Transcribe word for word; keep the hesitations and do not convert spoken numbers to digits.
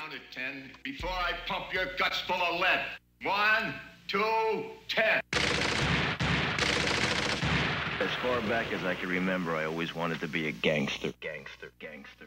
count at ten before I pump your guts full of lead. One, two, ten. As far back as I can remember, I always wanted to be a gangster, gangster, gangster.